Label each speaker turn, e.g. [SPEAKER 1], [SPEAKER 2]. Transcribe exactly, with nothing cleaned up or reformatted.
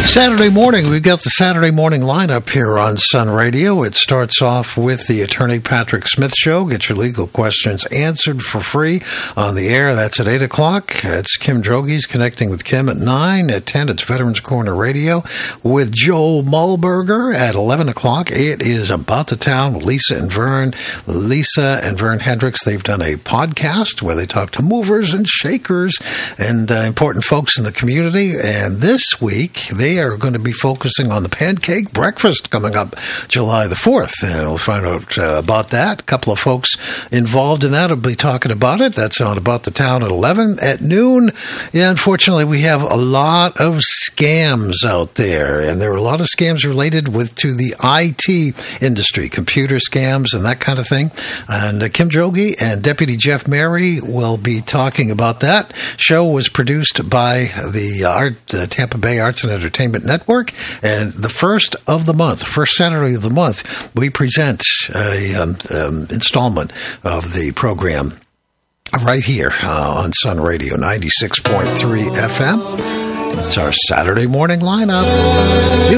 [SPEAKER 1] Saturday morning, we've got the Saturday morning lineup here on Sun Radio. It starts off with the Attorney Patrick Smith Show. Get your legal questions answered for free on the air. That's at eight o'clock. It's Kim Drogies connecting with Kim at nine. At ten, it's Veterans Corner Radio with Joe Mulberger. At eleven o'clock, it is About the Town with Lisa and Vern. Lisa and Vern Hendricks, they've done a podcast where they talk to movers and shakers and uh, important folks in the community. And this week, they are going to be focusing on the pancake breakfast coming up July the fourth. And we'll find out uh, about that. A couple of folks involved in that will be talking about it. That's on About the Town at eleven. At noon, yeah, unfortunately, we have a lot of scams out there. And there are a lot of scams related with to the I T industry, computer scams and that kind of thing. And uh, Kim Drogi and Deputy Jeff Mary will be talking about that. Show was produced by the Art, uh, Tampa Bay Arts and Entertainment Network, and the first of the month, first Saturday of the month, we present a um, um, installment of the program right here uh, on Sun Radio ninety-six point three F M. It's our Saturday morning lineup. You